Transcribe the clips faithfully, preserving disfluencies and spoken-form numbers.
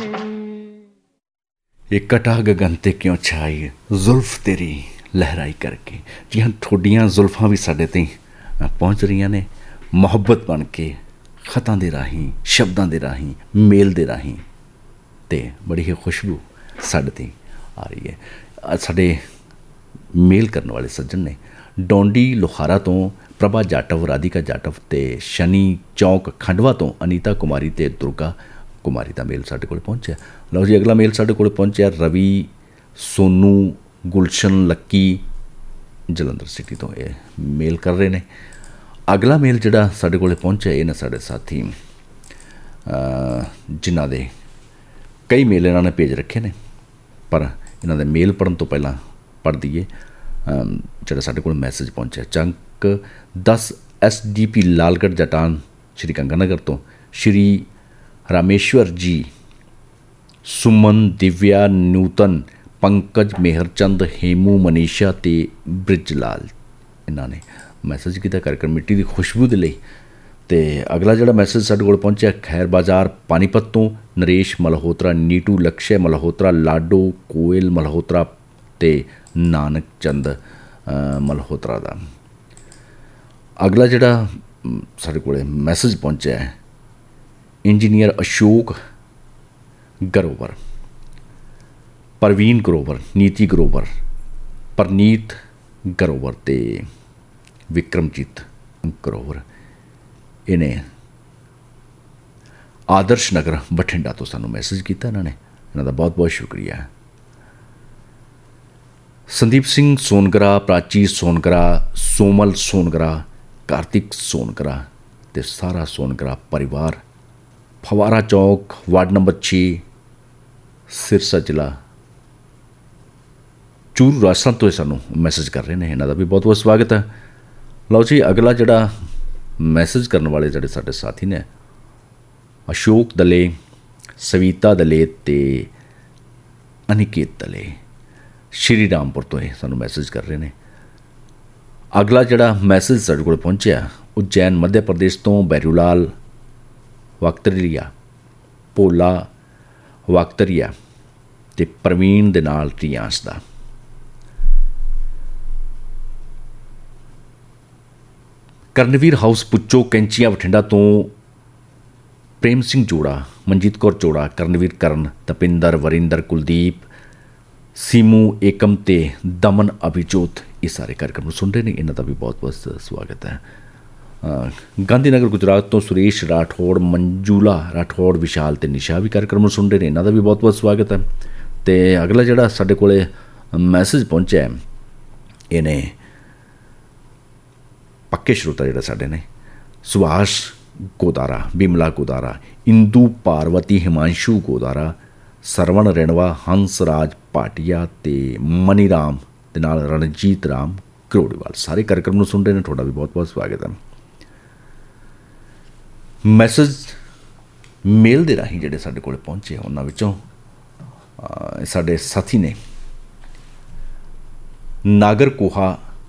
इकट्ठा गगन ते क्यों छाई जुल्फ तेरी लहराई करके। जी हाँ, थोड़ियां जुल्फां भी साडे ते पहुँच रही ने मुहब्बत बन के, खतां दे राहीं, शब्दां दे राहीं, मेल दे राहीं, ते बड़ी ही खुशबू साडे ते आ रही है। अज साडे मेल करने वाले सज्जन ने डोंडी लोहारा तो प्रभा जाटव, राधिका जाटव ते शनि चौक खंडवा तो अनीता कुमारी ते दुर्गा कुमारी का मेल साढ़े को पहुँचा। लो जी, अगला मेल साढ़े को पहुँचा रवि सोनू गुलशन लक्की जलंधर सिटी तो ये मेल कर रहे हैं। अगला मेल जोड़ा साढ़े को पहुँचा ये ने साढ़े साथी जिन्हों के कई मेल इन्होंने भेज रखे ने, पर इन्हों के मेल पढ़न तो पहला पढ़ दीए जोड़ा साढ़े को मैसेज पहुँचा। चंक दस S D P Lalgarh जटान Shri Ganganagar तो श्री रामेश्वर जी, सुमन, दिव्या, नूतन, पंकज, मेहरचंद, हेमू, मनीषा ते ब्रिजलाल इन्होंने मैसेज किया कार्यक्रम मिट्टी की खुशबू के लिए। तो अगला जोड़ा मैसेज साढ़े को पहुँचा खैर बाजार पानीपत तो नरेश मल्होत्रा, नीटू, लक्ष्य मल्होत्रा, लाडो, कोयल मल्होत्रा ते नानक चंद मल्होत्रा का। अगला जोड़ा साढ़े को मैसेज पहुँचा है इंजीनियर अशोक ग्रोवर, परवीन ग्रोवर, नीति ग्रोवर, परनीत ग्रोवर ते विक्रमजीत ग्रोवर। इन्हें आदर्श नगर बठिंडा तो सानू मैसेज किया इन्होंने, इन्हों का बहुत बहुत शुक्रिया। संदीप सिंह सोनगरा, प्राची सोनगरा, सोमल सोनगरा, कार्तिक सोनगरा ते सारा सोनगरा परिवार फवारा चौक वार्ड नंबर छे सिरसा जिला चूरू राजस्थान तो सानू मैसेज कर रहे हैं, इन्हों का भी बहुत बहुत स्वागत है। लो जी, अगला जोड़ा मैसेज करने वाले जोड़े साढ़े साथी ने अशोक दले, सविता दले ते अनिकेत दले श्री रामपुर तो ये सानू मैसेज कर रहे हैं। अगला जोड़ा मैसेज साढ़े को पहुँचा उज्जैन मध्य प्रदेश तो बैरूलाल वाकतरिया, भोला वाकतरिया ते प्रवीण दे नाल रियांस दा। करनवीर हाउस पुच्चो कैंचियां बठिंडा तो प्रेम सिंह जोड़ा, मनजीत कौर जोड़ा, करनवीर करण, तपिंदर, वरिंदर, कुलदीप, सीमू एकम ते दमन अभिजोत ये सारे कार्यक्रम सुन रहे हैं, इन्हों का भी बहुत बहुत स्वागत है। गांधीनगर गुजरात तो सुरेश राठौड़, मंजूला राठौड़, विशाल ते निशा भी कार्यक्रम सुन रहे हैं, इन्हों का भी बहुत बहुत स्वागत है। तो अगला जोड़ा साढ़े को मैसेज पहुँचा है इन्हें पक्के श्रोता जोड़ा साढ़े ने सुभाष गोदारा, बिमला गोदारा, इंदू पार्वती, हिमांशु गोदारा, सरवण रेणवा, हंसराज पाटिया ते मनीराम ते नाल रणजीत राम करोड़ीवाल सारे कार्यक्रम सुन रहे हैं, थोड़ा भी बहुत बहुत स्वागत है। मैसेज मेल दे राही जोड़े साढ़े को पहुँचे उन्होंने साढ़े साथी ने नागर कोहा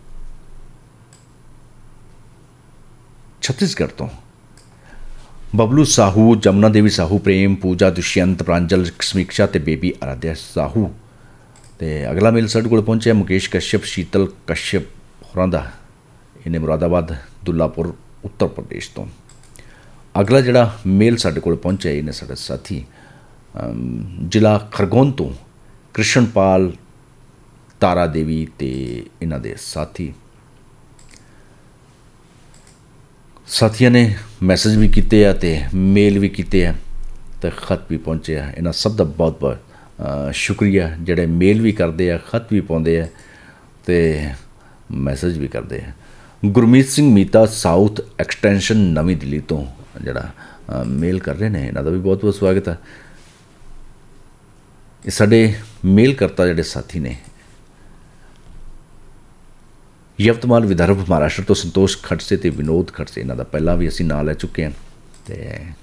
छत्तीसगढ़ तो बबलू साहू, जमुना देवी साहू, प्रेम, पूजा, दुष्यंत, प्रांजल, समीक्षा ते बेबी आराध्या साहू। तो अगला मेल साढ़े को पहुँचा मुकेश कश्यप, शीतल कश्यप होरां दा, इन्हें मुरादाबाद दुल्लापुर उत्तर प्रदेश तो। अगला जोड़ा मेल साढ़े को पहुँचा इन्हें साढ़े साथी जिला खरगोन तो कृष्णपाल, तारा देवी ते इन्हों के साथी साथियों ने मैसेज भी किए हैं तो मेल भी किए हैं तो खत भी पहुँचे हैं। इन्हों सब का बहुत बहुत शुक्रिया जोड़े मेल भी करते हैं, खत भी पाते हैं तो मैसेज भी करते हैं। गुरमीत सिंह मीता साउथ एक्सटेंशन नवी दिल्ली तो जोड़ा मेल कर रहे हैं, इन्हों का भी बहुत बहुत स्वागत है। साढ़े मेल करता जोड़े साथी ने यवतमाल विदर्भ महाराष्ट्र तो संतोष खड़से ते विनोद खड़से, इन्हों का पहला भी असी नाम लै चुके हैं। तो